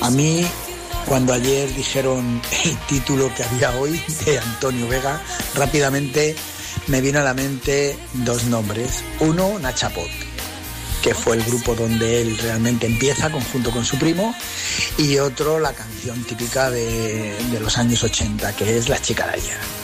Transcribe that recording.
A mí, cuando ayer dijeron el título que había hoy de Antonio Vega, rápidamente me vino a la mente dos nombres. Uno, Nachapot, que fue el grupo donde él realmente empieza, conjunto con su primo, y otro, la canción típica de los años 80, que es La Chica Daria.